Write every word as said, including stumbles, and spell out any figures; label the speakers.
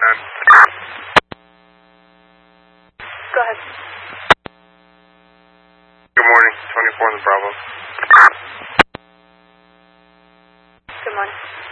Speaker 1: time.
Speaker 2: Go ahead.
Speaker 1: Good morning, twenty-four on the Bravo.
Speaker 2: Good morning.